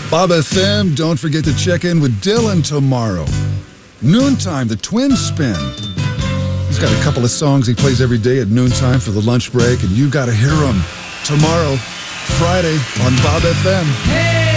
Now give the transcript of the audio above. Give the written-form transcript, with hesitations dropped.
Bob FM, don't forget to check in with Dylan tomorrow. Noontime, the Twin Spin. He's got a couple of songs he plays every day at noontime for the lunch break, and you got to hear them tomorrow, Friday, on Bob FM. Hey!